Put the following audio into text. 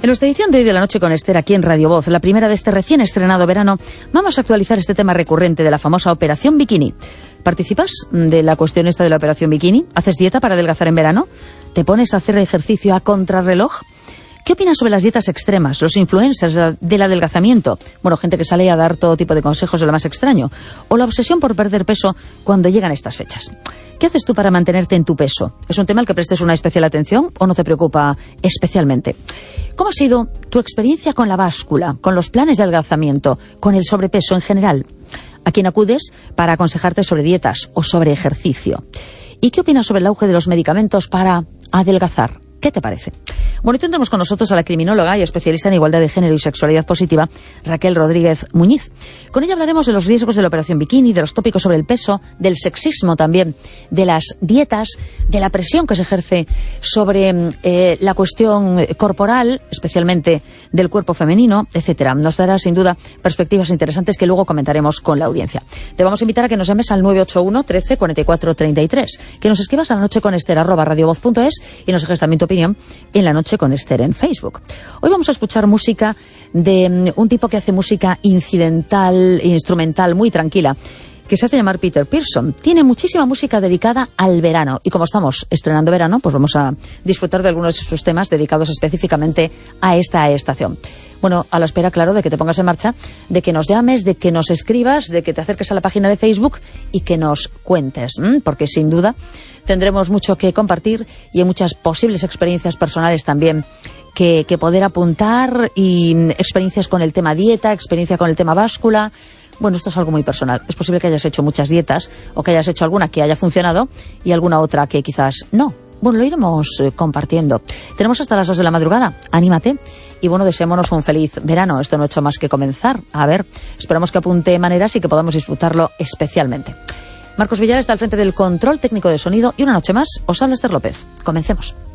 En nuestra edición de hoy de La Noche con Esther, aquí en Radio Voz, la primera de este recién estrenado verano, vamos a actualizar este tema recurrente de la famosa Operación Bikini. ¿Participas de la cuestión esta de la Operación Bikini? ¿Haces dieta para adelgazar en verano? ¿Te pones a hacer ejercicio a contrarreloj? ¿Qué opinas sobre las dietas extremas, los influencers del adelgazamiento? Bueno, gente que sale a dar todo tipo de consejos de lo más extraño. O la obsesión por perder peso cuando llegan estas fechas. ¿Qué haces tú para mantenerte en tu peso? ¿Es un tema al que prestes una especial atención o no te preocupa especialmente? ¿Cómo ha sido tu experiencia con la báscula, con los planes de adelgazamiento, con el sobrepeso en general? ¿A quién acudes para aconsejarte sobre dietas o sobre ejercicio? ¿Y qué opinas sobre el auge de los medicamentos para adelgazar? ¿Qué te parece? Bueno, y tendremos con nosotros a la criminóloga y especialista en igualdad de género y sexualidad positiva, Raquel Rodríguez Muñiz. Con ella hablaremos de los riesgos de la Operación Bikini, de los tópicos sobre el peso, del sexismo también, de las dietas, de la presión que se ejerce sobre la cuestión corporal, especialmente del cuerpo femenino, etcétera. Nos dará sin duda perspectivas interesantes que luego comentaremos con la audiencia. Te vamos a invitar a que nos llames al 981 13 44 33, que nos escribas a lanocheconester@radiovoz.es y nos dejes también tu opinión en La Noche con Esther en Facebook. Hoy vamos a escuchar música de un tipo que hace música incidental e instrumental muy tranquila, que se hace llamar Peter Pearson. Tiene muchísima música dedicada al verano y como estamos estrenando verano, pues vamos a disfrutar de algunos de sus temas dedicados específicamente a esta estación. Bueno, a la espera, claro, de que te pongas en marcha, de que nos llames, de que nos escribas, de que te acerques a la página de Facebook y que nos cuentes, porque sin duda tendremos mucho que compartir y hay muchas posibles experiencias personales también que poder apuntar, y experiencias con el tema dieta, experiencia con el tema báscula. Bueno, esto es algo muy personal. Es posible que hayas hecho muchas dietas o que hayas hecho alguna que haya funcionado y alguna otra que quizás no. Bueno, lo iremos compartiendo. Tenemos hasta las 2 de la madrugada. Anímate. Y bueno, deseémonos un feliz verano. Esto no ha hecho más que comenzar. A ver, esperamos que apunte maneras y que podamos disfrutarlo especialmente. Marcos Villar está al frente del control técnico de sonido y una noche más os habla Esther López. Comencemos.